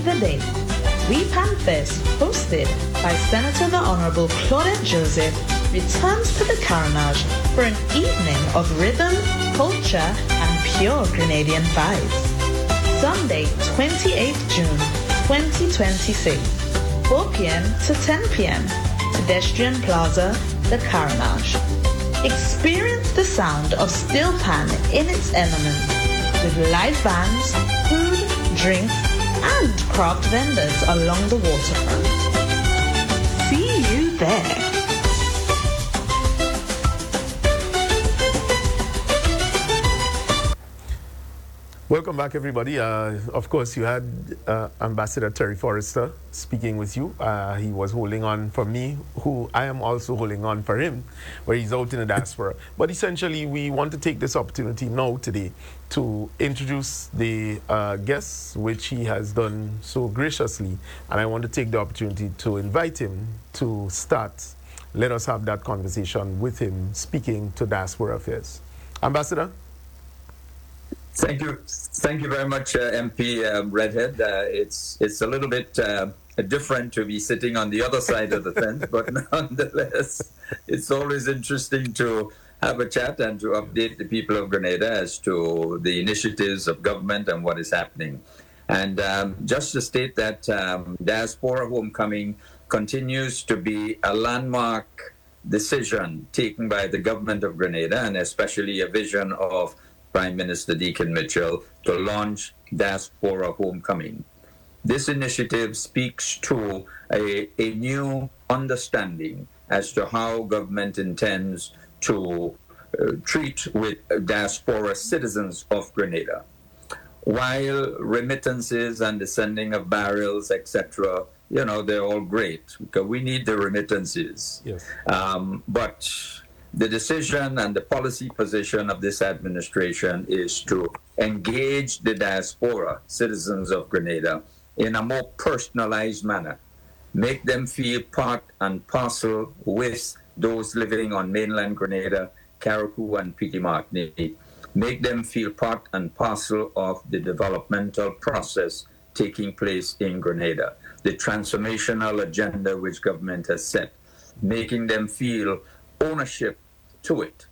the day. We Panfest, hosted by Senator the Honorable Claudette Joseph, returns to the Carnage for an evening of rhythm, culture, and pure Grenadian vibes. Sunday, 28th June, 2026, 4 p.m. to 10 p.m. Pedestrian Plaza, the Carnage. Experience the sound of Steel Pan in its element, with live bands, food, drinks, and craft vendors along the waterfront. See you there. Welcome back, everybody. Of course, you had Ambassador Terry Forrester speaking with you. He was holding on for me, who I am also holding on for him, where he's out in the diaspora. But essentially, we want to take this opportunity now today to introduce the guests, which he has done so graciously. And I want to take the opportunity to invite him to start. Let us have that conversation with him speaking to Diaspora Affairs. Ambassador? Thank you very much, MP Redhead. It's a little bit different to be sitting on the other side of the fence, but nonetheless, it's always interesting to have a chat and to update the people of Grenada as to the initiatives of government and what is happening. And just to state that Diaspora Homecoming continues to be a landmark decision taken by the government of Grenada, and especially a vision of Prime Minister Deacon Mitchell to launch Diaspora Homecoming. This initiative speaks to a new understanding as to how government intends to treat with diaspora citizens of Grenada. While remittances and the sending of barrels, etc., they're all great because we need the remittances. Yes. But the decision and the policy position of this administration is to engage the diaspora, citizens of Grenada, in a more personalized manner. Make them feel part and parcel with those living on mainland Grenada, Carriacou and Petite Martinique. Make them feel part and parcel of the developmental process taking place in Grenada, the transformational agenda which government has set, making them feel ownership to it.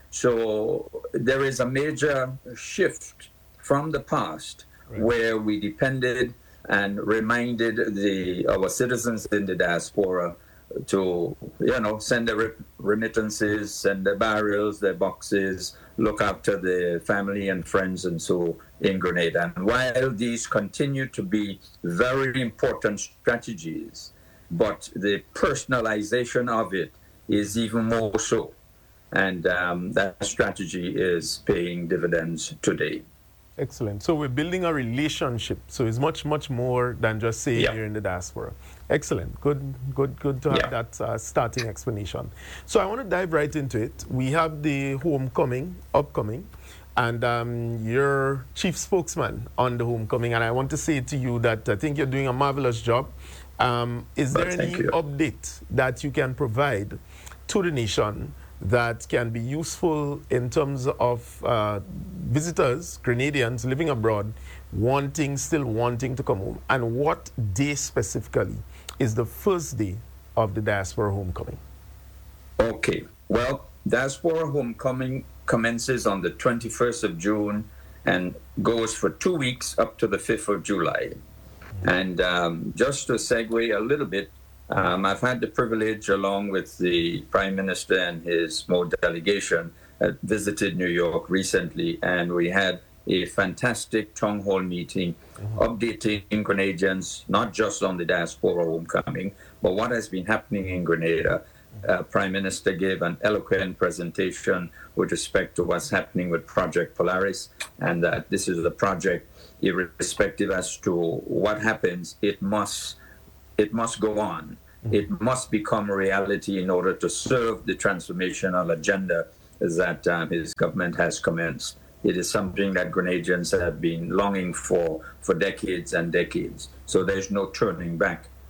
So there is a major shift from the past, right, where we depended and reminded our citizens in the diaspora to send their remittances, send their barrels, their boxes, look after the family and friends and so in Grenada. And while these continue to be very important strategies, but the personalization of it is even more so. And that strategy is paying dividends today. Excellent. So we're building a relationship. So it's much, much more than just saying you're in the diaspora. Excellent. Good to have that starting explanation. So I want to dive right into it. We have the homecoming, upcoming, and you're chief spokesman on the homecoming. And I want to say to you that I think you're doing a marvelous job. Is there any update that you can provide to the nation that can be useful in terms of visitors, Grenadians living abroad, still wanting to come home? And what day specifically is the first day of the Diaspora Homecoming? Okay. Well, Diaspora Homecoming commences on the 21st of June and goes for 2 weeks up to the 5th of July. And just to segue a little bit, I've had the privilege, along with the Prime Minister and his MODE delegation, visited New York recently, and we had a fantastic town hall meeting updating Grenadians, not just on the Diaspora Homecoming, but what has been happening in Grenada. Prime Minister gave an eloquent presentation with respect to what's happening with Project Polaris, and that this is a project, irrespective as to what happens, it must go on. It must become a reality in order to serve the transformational agenda that his government has commenced. It is something that Grenadians have been longing for decades and decades. So there's no turning back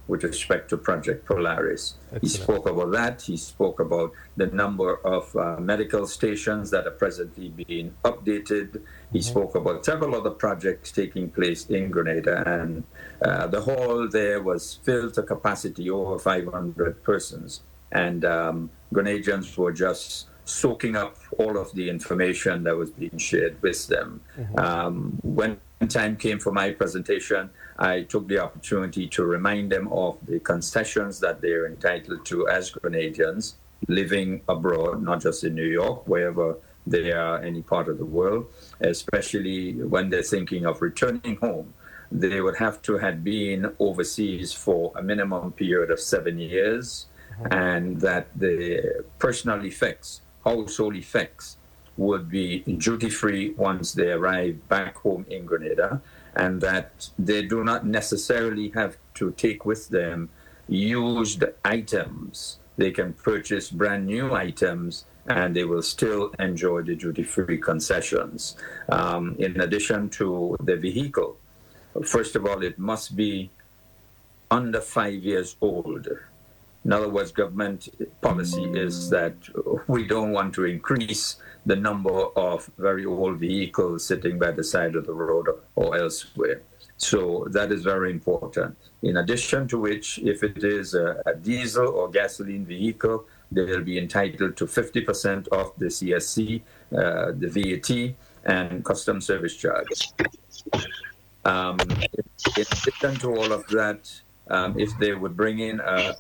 with respect to Project Polaris. Excellent. He spoke about that. He spoke about the number of medical stations that are presently being updated. He spoke about several other projects taking place in Grenada, and the hall there was filled to capacity, over 500 persons. And Grenadians were just soaking up all of the information that was being shared with them. When time came for my presentation, I took the opportunity to remind them of the concessions that they're entitled to as Grenadians living abroad, not just in New York, wherever they are, any part of the world, especially when they're thinking of returning home. They would have to have been overseas for a minimum period of 7 years, and that the personal effects, household effects, would be duty-free once they arrive back home in Grenada, and that they do not necessarily have to take with them used items. They can purchase brand new items and they will still enjoy the duty-free concessions. In addition to the vehicle, first of all, it must be under 5 years old. In other words, government policy is that we don't want to increase the number of very old vehicles sitting by the side of the road or elsewhere. So that is very important. In addition to which, if it is a diesel or gasoline vehicle, they will be entitled to 50% of the CSC, the VAT, and custom service charge. In addition to all of that, if they would bring in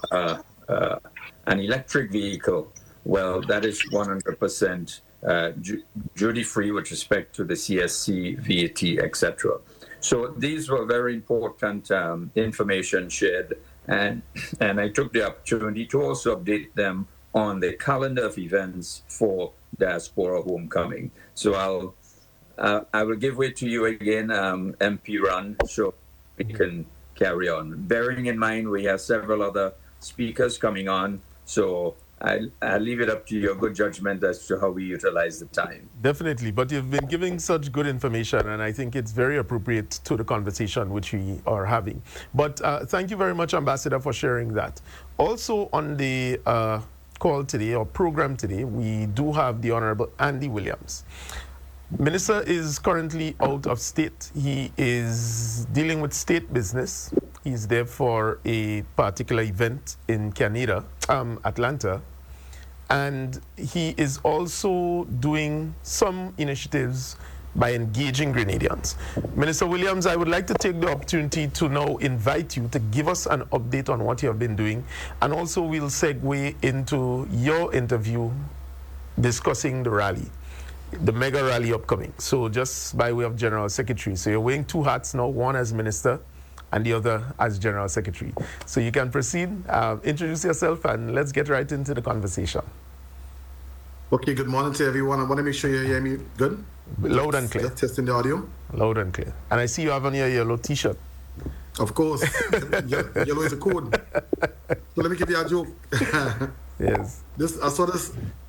an electric vehicle, well, that is 100% duty-free with respect to the CSC, VAT, etc. So these were very important information shared, and I took the opportunity to also update them on the calendar of events for Diaspora Homecoming. So I will give way to you again, MP Ron, so we can carry on. Bearing in mind we have several other speakers coming on, so I'll leave it up to your good judgment as to how we utilize the time. Definitely, but you've been giving such good information, and I think it's very appropriate to the conversation which we are having. But thank you very much, Ambassador, for sharing that. Also on the call today, or program today, we do have the Honorable Andy Williams. Minister is currently out of state. He is dealing with state business. He's there for a particular event in Canada, Atlanta. And he is also doing some initiatives by engaging Grenadians. Minister Williams, I would like to take the opportunity to now invite you to give us an update on what you have been doing. And also we'll segue into your interview discussing the rally, the mega rally upcoming. So just by way of General Secretary. So you're wearing two hats now, one as Minister and the other as General Secretary. So you can proceed, introduce yourself, and let's get right into the conversation. Okay, good morning to everyone. I want to make sure you hear me good. Loud and clear. Just testing the audio. Loud and clear. And I see you have on your yellow T-shirt. Of course. Yellow is a code. So let me give you a joke. Yes. I saw this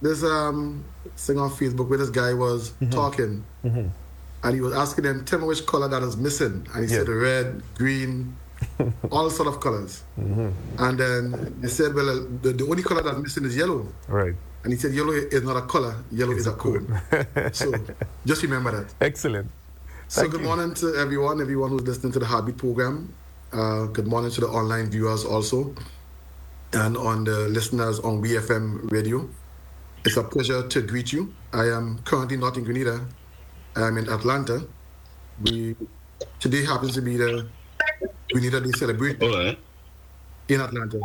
thing on Facebook where this guy was talking, and he was asking them, tell me which color that is missing. And he said red, green, all sort of colors. And then they said, well, the only color that's missing is yellow. Right. And he said, yellow is not a color, yellow is a code. So just remember that. Excellent. So good morning to everyone who's listening to the Heartbeat program. Good morning to the online viewers also, and on the listeners on WeFM radio. It's a pleasure to greet you. I am currently not in Grenada. I'm in Atlanta. Today happens to be the Grenada Day celebration in Atlanta.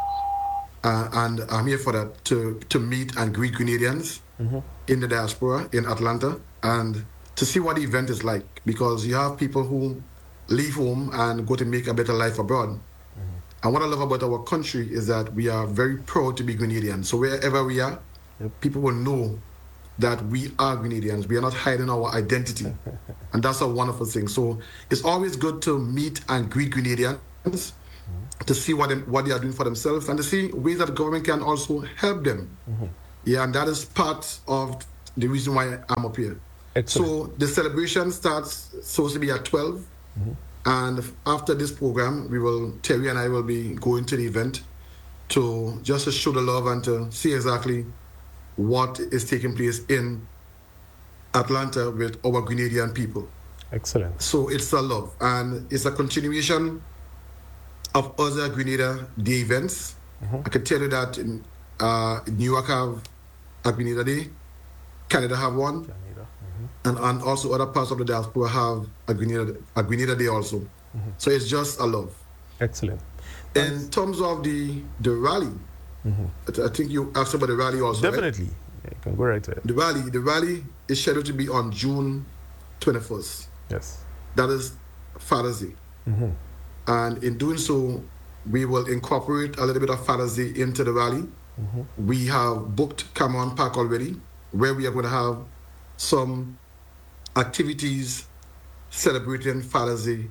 And I'm here for that, to meet and greet Grenadians in the diaspora in Atlanta, and to see what the event is like, because you have people who leave home and go to make a better life abroad. And what I love about our country is that we are very proud to be Grenadians. So wherever we are, people will know that we are Grenadians. We are not hiding our identity. And that's a wonderful thing. So it's always good to meet and greet Grenadians, to see what they are doing for themselves, and to see ways that the government can also help them. Yeah, and that is part of the reason why I'm up here. Excellent. So the celebration starts supposed to be at 12. And after this program, Terry and I will be going to the event to just to show the love and to see exactly what is taking place in Atlanta with our Grenadian people. Excellent. So it's a love, and it's a continuation of other Grenada Day events. I can tell you that in New York have a Grenada Day, Canada have one, and also other parts of the diaspora have a Grenada Day also. So it's just a love. Excellent. In terms of the rally, I think you asked about the rally also. Definitely. Right? Yeah, you can go right ahead. The rally is scheduled to be on June 21st. Yes. That is Father's Day. And in doing so, we will incorporate a little bit of Father's Day into the rally. We have booked Cameron Park already, where we are going to have some activities celebrating Father's Day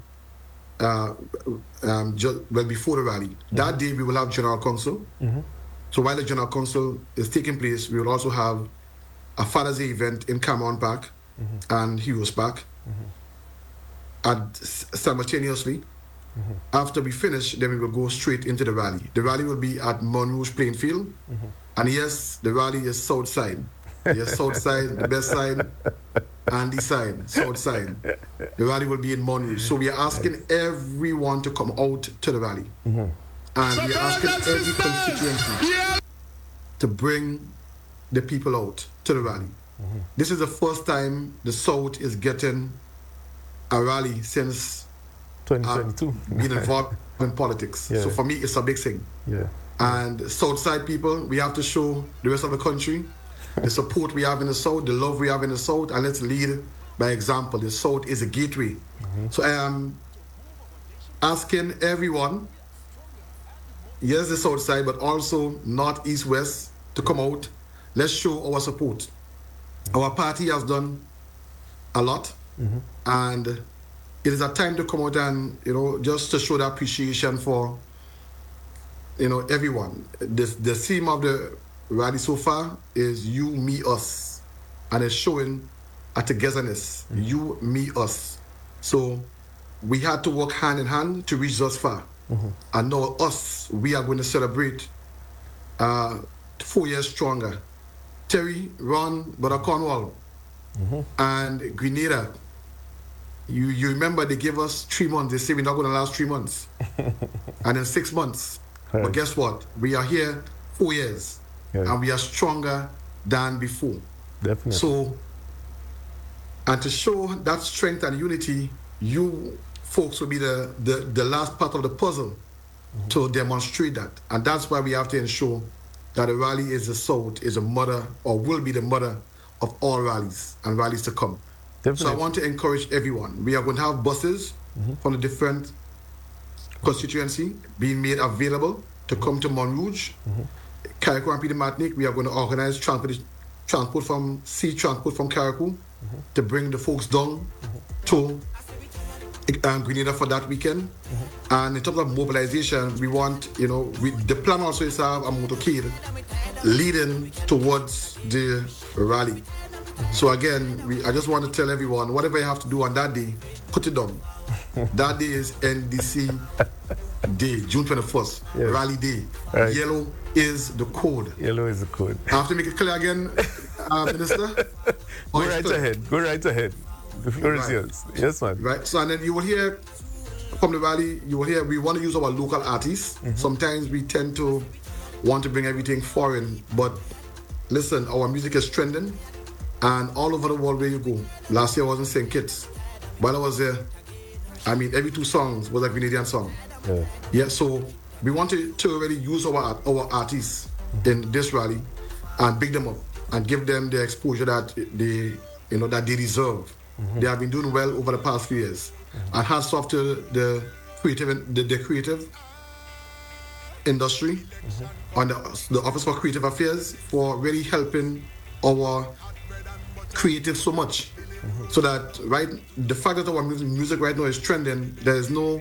before the rally. That day, we will have General Council. So while the General Council is taking place, we will also have a Father's Day event in Cameron Park and Heroes Park. And simultaneously, after we finish, then we will go straight into the rally. The rally will be at Monrouge Playing Field. And yes, the rally is south side. Yes, south side, the best side, and the side, south side. The rally will be in Monrouge. So we are asking everyone to come out to the rally. And we are asking every constituency to bring the people out to the rally. This is the first time the South is getting a rally since 2022 being involved in politics. So for me, it's a big thing. And Southside people, we have to show the rest of the country the support we have in the South, the love we have in the South, and let's lead by example. The South is a gateway. So I am asking everyone, yes, the South side, but also North, East, West, to come out. Let's show our support. Our party has done a lot, and it is a time to come out and, just to show the appreciation for, everyone. The theme of the rally so far is you, me, us, and it's showing a togetherness. You, me, us. So we had to work hand in hand to reach thus far. And now us, we are going to celebrate 4 years stronger. Terry, Ron, Brother Cornwall, and Grenada. You remember they gave us 3 months. They say we're not going to last 3 months. And in 6 months. But guess what? We are here 4 years. And we are stronger than before. Definitely. So, and to show that strength and unity, you folks will be the last part of the puzzle to demonstrate that. And that's why we have to ensure that the rally is the South, is a mother, or will be the mother of all rallies and rallies to come. Definitely. So I want to encourage everyone. We are going to have buses from the different constituency being made available to come to Monrouge. Carriacou and Peter Martinique, we are going to organize transport from Carriacou to bring the folks down to Grenada for that weekend. And in terms of mobilization, we want, the plan also is to have a motorcade leading towards the rally. So again, I just want to tell everyone, whatever you have to do on that day, put it down. That day is NDC Day, June 21st, Rally Day. Yellow is the code. Yellow is the code. I have to make it clear again, Minister? Go right ahead. The floor is yours. Yes, man. Right. So, and then you will hear from the rally, we want to use our local artists. Sometimes we tend to want to bring everything foreign, but listen, our music is trending, and all over the world where you go. Last year I was in St. Kitts. While I was there, every 2 songs was a Grenadian song. So we want to already use our artists in this rally and big them up and give them the exposure that they deserve. They have been doing well over the past few years. And hats off to the creative industry and the Office for Creative Affairs for really helping our creatives so much. So that the fact that our music right now is trending, there is no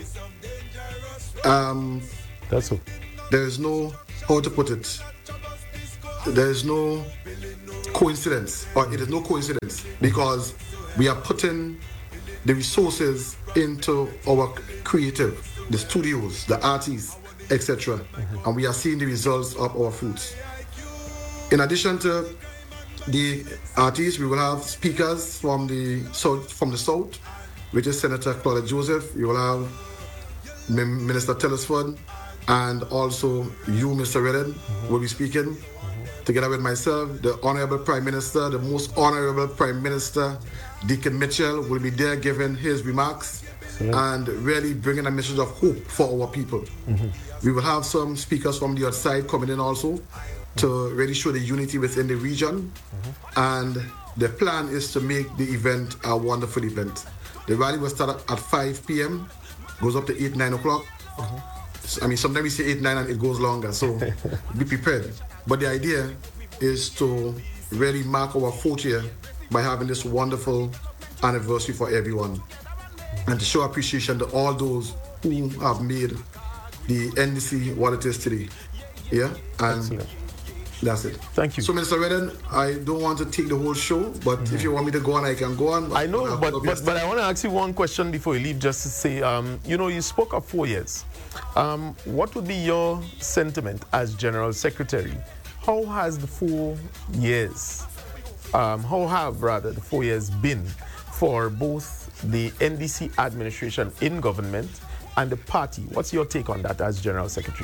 there is no, how to put it, there is no coincidence, or it is no coincidence, because we are putting the resources into our creative, the studios, the artists, etc. And we are seeing the results of our fruits. In addition to the artists, we will have speakers from the south, which is Senator Claudette Joseph. You will have Minister Telesford, and also you, Mr. Redden, will be speaking. Together with myself, the Honorable Prime Minister, the most Honorable Prime Minister, Deacon Mitchell, will be there giving his remarks and really bringing a message of hope for our people. We will have some speakers from the outside coming in also to really show the unity within the region. And the plan is to make the event a wonderful event. The rally will start at 5 p.m., goes up to 8, 9 o'clock. I mean, sometimes we say 8, 9 and it goes longer, so be prepared. But the idea is to really mark our 4th year by having this wonderful anniversary for everyone, and to show appreciation to all those who have made the NDC what it is today. Yeah, and excellent. That's it. Thank you. So, Mr. Redden, I don't want to take the whole show, but if you want me to go on, I can go on. I know, but I want to ask you one question before you leave, just to say, you spoke of 4 years. What would be your sentiment as General Secretary? How has the 4 years, the 4 years been for both the NDC administration in government and the party? What's your take on that as General Secretary?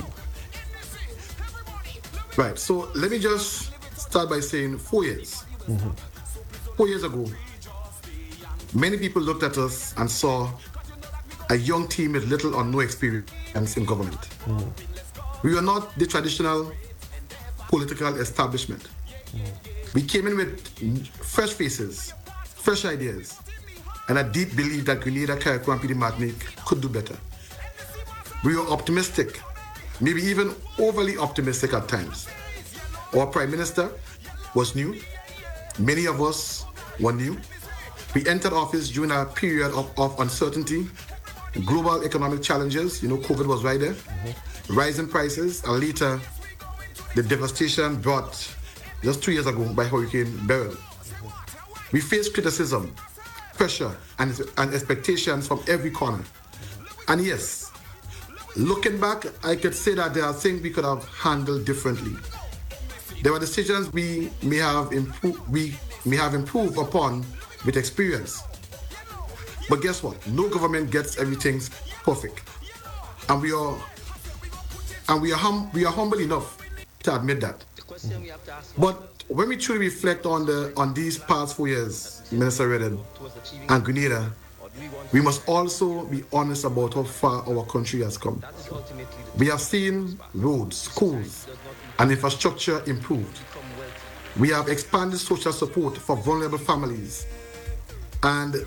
Right, so let me just start by saying 4 years. 4 years ago, many people looked at us and saw a young team with little or no experience in government. We were not the traditional political establishment. We came in with fresh faces, fresh ideas, and a deep belief that Grenada, Carriacou, and PD Martinique could do better. We were optimistic, maybe even overly optimistic at times. Our Prime Minister was new. Many of us were new. We entered office during a period of uncertainty, global economic challenges. COVID was right there, rising prices, and later the devastation brought just 2 years ago by Hurricane Beryl. We faced criticism, pressure, and expectations from every corner. And yes, looking back, I could say that there are things we could have handled differently. There were decisions we may have improved upon with experience. But guess what? No government gets everything perfect, and we are humble enough to admit that. But when we truly reflect on these past 4 years, Minister Redden and Grenada, we must also be honest about how far our country has come. We have seen roads, schools, and infrastructure improved. We have expanded social support for vulnerable families, and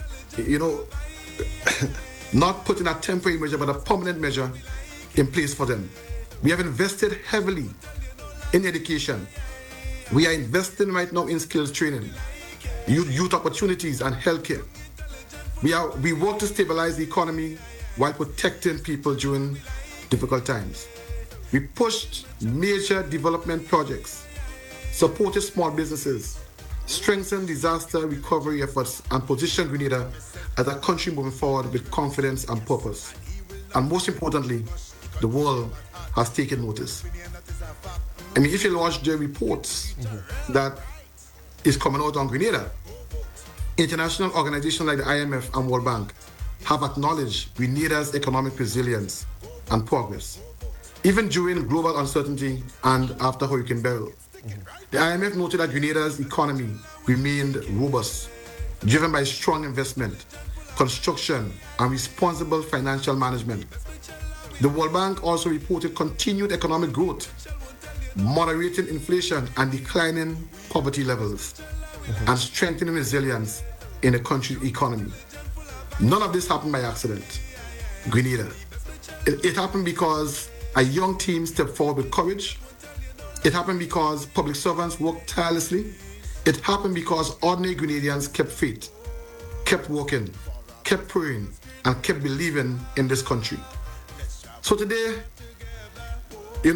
not putting a temporary measure but a permanent measure in place for them. We have invested heavily in education. We are investing right now in skills training, youth opportunities, and healthcare. We work to stabilize the economy while protecting people during difficult times. We pushed major development projects, supported small businesses, strengthened disaster recovery efforts, and positioned Grenada as a country moving forward with confidence and purpose. And most importantly, the world has taken notice. I mean, if you watch the reports that is coming out on Grenada, international organizations like the IMF and World Bank have acknowledged Grenada's economic resilience and progress, even during global uncertainty and after Hurricane Beryl. The IMF noted that Grenada's economy remained robust, driven by strong investment, construction, and responsible financial management. The World Bank also reported continued economic growth, moderating inflation and declining poverty levels, and strengthening resilience in the country's economy. None of this happened by accident. Grenada. It happened because a young team stepped forward with courage. It happened because public servants worked tirelessly. It happened because ordinary Grenadians kept faith, kept working, kept praying, and kept believing in this country. So today, we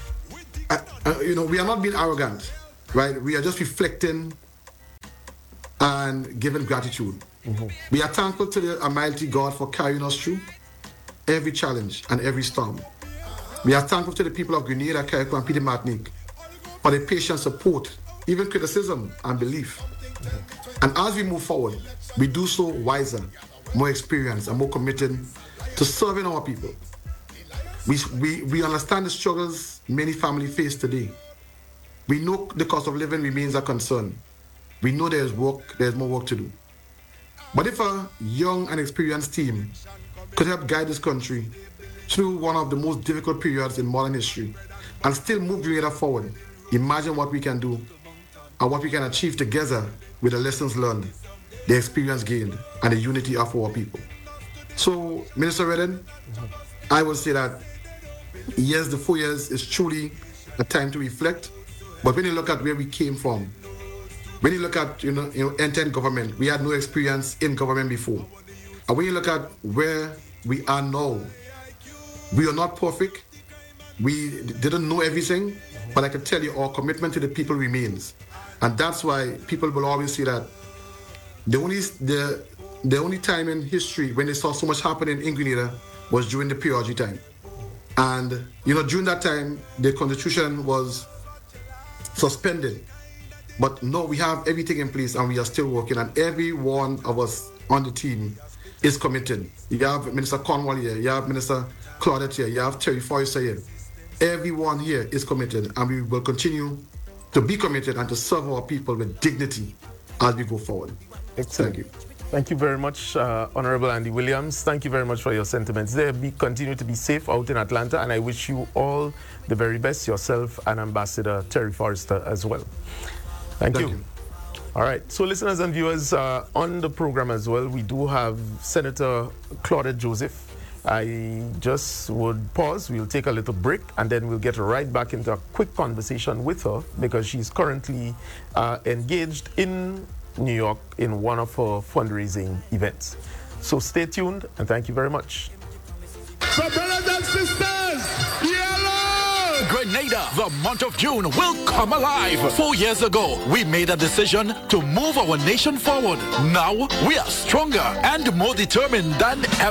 are not being arrogant, right? We are just reflecting and giving gratitude. We are thankful to the Almighty God for carrying us through every challenge and every storm. We are thankful to the people of Grenada, Carriacou, and Petite Martinique for their patient support, even criticism and belief. And as we move forward, we do so wiser, more experienced, and more committed to serving our people. We understand the struggles many families face today. We know the cost of living remains a concern. We know there's more work to do. But if a young and experienced team could help guide this country through one of the most difficult periods in modern history and still move Grenada forward, imagine what we can do and what we can achieve together with the lessons learned, the experience gained, and the unity of our people. So, Minister Redden, I would say that yes, the 4 years is truly a time to reflect, but when you look at where we came from, when you look at entering government, we had no experience in government before. And when you look at where we are now, we are not perfect. We didn't know everything, but I can tell you our commitment to the people remains. And that's why people will always say that the only time in history when they saw so much happening in Grenada was during the PRG time. And, during that time, the constitution was suspended. But no, we have everything in place and we are still working. And every one of us on the team is committed. You have Minister Cornwall here, you have Minister Claudette here, you have Terry Forrester here. Everyone here is committed, and we will continue to be committed and to serve our people with dignity as we go forward. Excellent. Thank you. Thank you very much, Honorable Andy Williams. Thank you very much for your sentiments there. Continue to be safe out in Atlanta, and I wish you all the very best, yourself and Ambassador Terry Forrester as well. Thank you. All right, so listeners and viewers, on the program as well, we do have Senator Claudette Joseph. I just would pause, we'll take a little break, and then we'll get right back into a quick conversation with her because she's currently engaged in New York in one of her fundraising events. So stay tuned, and thank you very much. So brothers and sisters, yellow! Grenada, the month of June will come alive. 4 years ago, we made a decision to move our nation forward. Now, we are stronger and more determined than ever.